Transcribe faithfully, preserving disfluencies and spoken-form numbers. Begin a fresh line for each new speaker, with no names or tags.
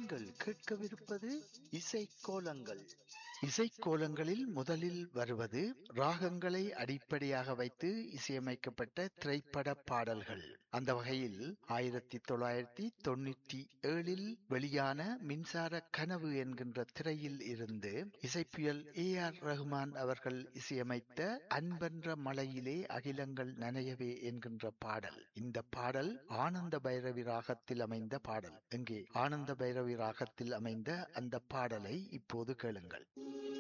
நீங்கள் கேட்கவிருப்பது இசைக்கோலங்கள். இசைக்கோலங்களில் முதலில் வருவது ராகங்களை அடிப்படையாக வைத்து இசையமைக்கப்பட்ட திரைப்பட பாடல்கள். அந்த வகையில் ஆயிரத்தி தொள்ளாயிரத்தி தொண்ணூற்றி ஏழில் வெளியான மின்சார கனவு என்கின்ற திரையில் இருந்து இசைப்புயல் ஏ ஆர் ரஹ்மான் அவர்கள் இசையமைத்த அன்பென்ற மழையிலே அகிலங்கள் நனையவே என்கின்ற பாடல். இந்த பாடல் ஆனந்த பைரவி ராகத்தில் அமைந்த பாடல். இங்கே ஆனந்த பைரவி ராகத்தில் அமைந்த அந்த பாடலை இப்போது கேளுங்கள்.